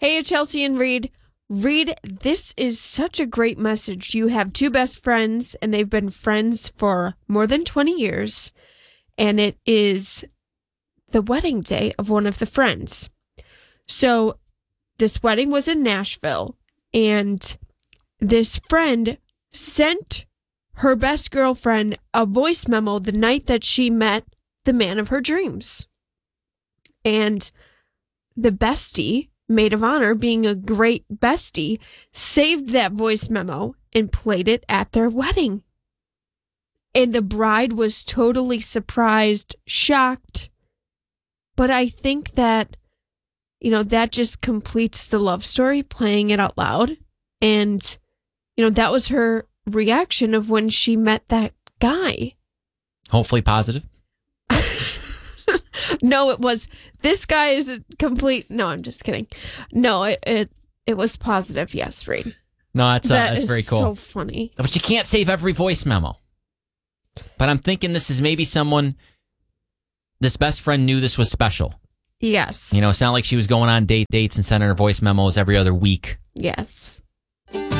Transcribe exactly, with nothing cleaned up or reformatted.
Hey, Chelsea and Reed. Reed, this is such a great message. You have two best friends, and they've been friends for more than twenty years. And it is the wedding day of one of the friends. So this wedding was in Nashville, and this friend sent her best girlfriend a voice memo the night that she met the man of her dreams. And the bestie, maid of honor, being a great bestie, saved that voice memo and played it at their wedding. And the bride was totally surprised, shocked. But I think that, you know, that just completes the love story, playing it out loud. And, you know, that was her reaction of when she met that guy. Hopefully positive. No, it was, this guy is a complete, no, I'm just kidding. No, it it, it was positive, yes, Reed. No, that's, uh, that that's is very cool. so funny. But you can't save every voice memo. But I'm thinking this is maybe someone, this best friend knew this was special. Yes. You know, it's not like she was going on date dates and sending her voice memos every other week. Yes.